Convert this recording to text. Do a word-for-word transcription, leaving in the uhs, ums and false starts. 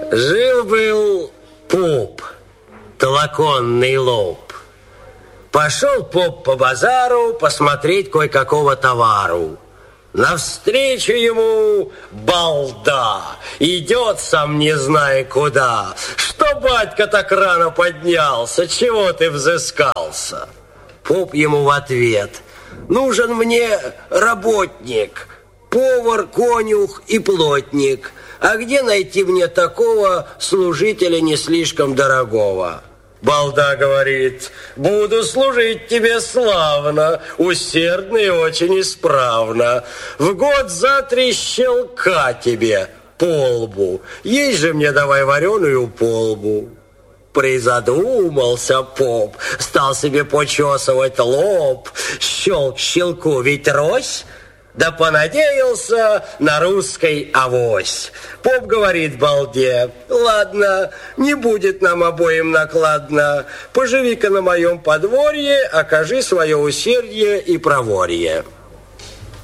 Жил-был поп, толоконный лоб. Пошел поп по базару посмотреть кое-какого товару. Навстречу ему балда, идет сам не зная куда. Что, батька, так рано поднялся, чего ты взыскался? Поп ему в ответ: нужен мне работник, повар, конюх и плотник. А где найти мне такого служителя не слишком дорогого? Балда говорит: буду служить тебе славно, усердно и очень исправно. В год за три щелка тебе по лбу. Есть же мне давай вареную полбу. Призадумался поп, стал себе почесывать лоб. Щелк щелку ведь рось. Да понадеялся на русской авось. Поп говорит балде: ладно, не будет нам обоим накладно. Поживи-ка на моем подворье, окажи свое усердие и проворье.